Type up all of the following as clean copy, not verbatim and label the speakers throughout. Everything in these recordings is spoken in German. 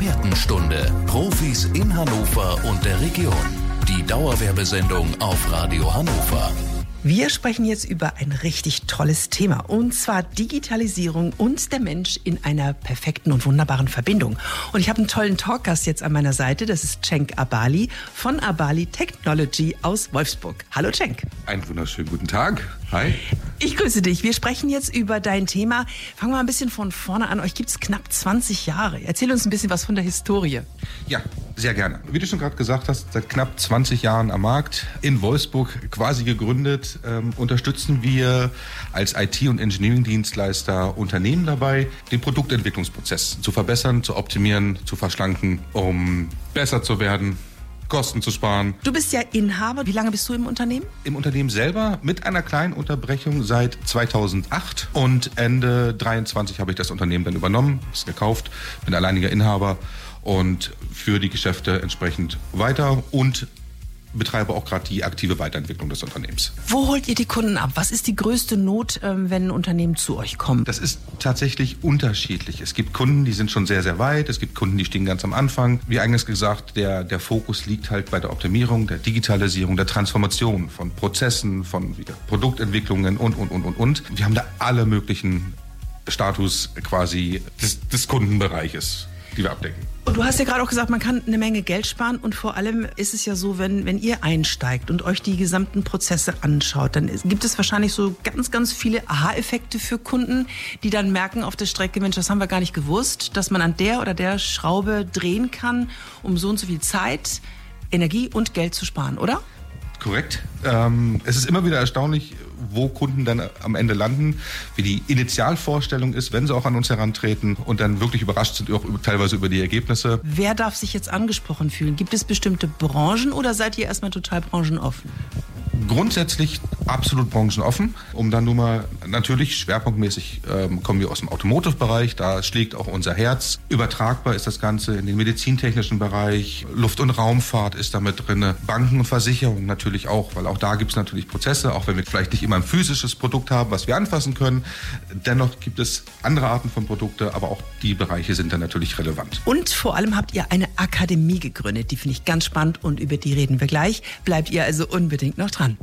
Speaker 1: Expertenstunde. Profis in Hannover und der Region. Die Dauerwerbesendung auf Radio Hannover.
Speaker 2: Wir sprechen jetzt über ein richtig tolles Thema, und zwar Digitalisierung und der Mensch in einer perfekten und wunderbaren Verbindung. Und ich habe einen tollen Talkgast jetzt an meiner Seite, das ist Cenk Abali von Abali Technology aus Wolfsburg. Hallo Cenk.
Speaker 3: Einen wunderschönen guten Tag. Hi.
Speaker 2: Ich grüße dich. Wir sprechen jetzt über dein Thema. Fangen wir mal ein bisschen von vorne an. Euch gibt es knapp 20 Jahre. Erzähl uns ein bisschen was von der Historie.
Speaker 3: Ja, sehr gerne. Wie du schon gerade gesagt hast, seit knapp 20 Jahren am Markt, in Wolfsburg quasi gegründet, unterstützen wir als IT- und Engineering-Dienstleister Unternehmen dabei, den Produktentwicklungsprozess zu verbessern, zu optimieren, zu verschlanken, um besser zu werden, Kosten zu sparen.
Speaker 2: Du bist ja Inhaber. Wie lange bist du im Unternehmen?
Speaker 3: Im Unternehmen selber mit einer kleinen Unterbrechung seit 2008 und Ende 23 habe ich das Unternehmen dann übernommen, es gekauft, bin alleiniger Inhaber und führe die Geschäfte entsprechend weiter und betreibe auch gerade die aktive Weiterentwicklung des Unternehmens.
Speaker 2: Wo holt ihr die Kunden ab? Was ist die größte Not, wenn ein Unternehmen zu euch kommt?
Speaker 3: Das ist tatsächlich unterschiedlich. Es gibt Kunden, die sind schon sehr, sehr weit. Es gibt Kunden, die stehen ganz am Anfang. Wie eingangs gesagt, der Fokus liegt halt bei der Optimierung, der Digitalisierung, der Transformation von Prozessen, von Produktentwicklungen und. Wir haben da alle möglichen Status quasi des Kundenbereiches, die wir abdecken.
Speaker 2: Und du hast ja gerade auch gesagt, man kann eine Menge Geld sparen, und vor allem ist es ja so, wenn ihr einsteigt und euch die gesamten Prozesse anschaut, dann gibt es wahrscheinlich so ganz, ganz viele Aha-Effekte für Kunden, die dann merken auf der Strecke, Mensch, das haben wir gar nicht gewusst, dass man an der oder der Schraube drehen kann, um so und so viel Zeit, Energie und Geld zu sparen, oder?
Speaker 3: Korrekt. Es ist immer wieder erstaunlich, wo Kunden dann am Ende landen, wie die Initialvorstellung ist, wenn sie auch an uns herantreten und dann wirklich überrascht sind, auch teilweise über die Ergebnisse.
Speaker 2: Wer darf sich jetzt angesprochen fühlen? Gibt es bestimmte Branchen oder seid ihr erstmal total branchenoffen?
Speaker 3: Grundsätzlich absolut branchenoffen, um dann nun mal natürlich schwerpunktmäßig kommen wir aus dem Automotive-Bereich, da schlägt auch unser Herz. Übertragbar ist das Ganze in den medizintechnischen Bereich, Luft- und Raumfahrt ist damit drin, Banken und Versicherungen natürlich auch, weil auch da gibt es natürlich Prozesse, auch wenn wir vielleicht nicht immer ein physisches Produkt haben, was wir anfassen können. Dennoch gibt es andere Arten von Produkte, aber auch die Bereiche sind dann natürlich relevant.
Speaker 2: Und vor allem habt ihr eine Akademie gegründet, die finde ich ganz spannend und über die reden wir gleich. Bleibt ihr also unbedingt noch dran.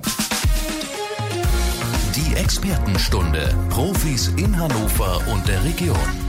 Speaker 1: Die Expertenstunde. Profis in Hannover und der Region.